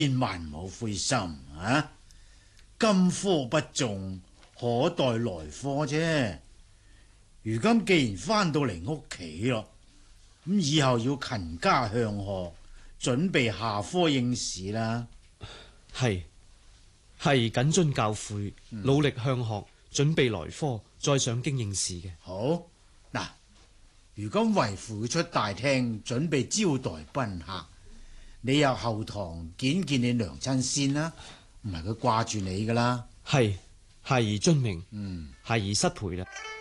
千萬唔好灰心啊！今科不中，可待來科啫。如今既然翻到嚟屋企咯，咁以後要勤加向學，準備下科應試啦。 係謹遵教誨，努力向學，準備來科，再上京應試嘅。 好嗱，如今為父出大廳，準備招待賓客，你入後堂見見你娘親先啦，唔係佢掛住你噶啦。 係兒遵命。 嗯， 係兒失陪啦。